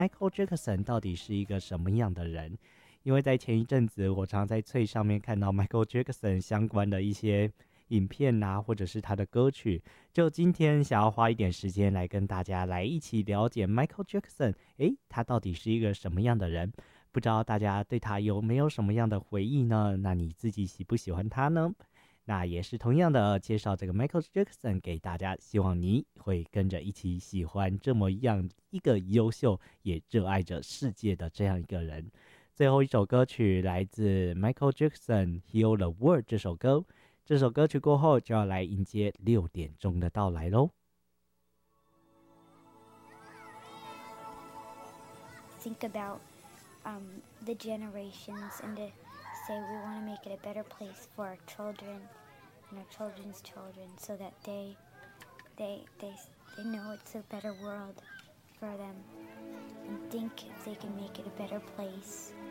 Michael Jackson 到底是一个什么样的人？因为在前一阵子，我常在翠上面看到 Michael Jackson 相关的一些影片啊，或者是他的歌曲。就今天想要花一点时间来跟大家来一起了解 Michael Jackson，他到底是一个什么样的人？不知道大家对他有没有什么样的回忆呢？那你自己喜不喜欢他呢？那也是同样的介绍这个 Michael Jackson 给大家，希望你会跟着一起喜欢这么样一个优秀也热爱着世界的这样一个人。最后一首歌曲来自 Michael Jackson《Heal the World》这首歌，这首歌曲过后就要来迎接6点钟的到来喽。 Think about the generations and to say we want to make it a better place for our children and our children's children so that they know it's a better world for them and think if they can make it a better place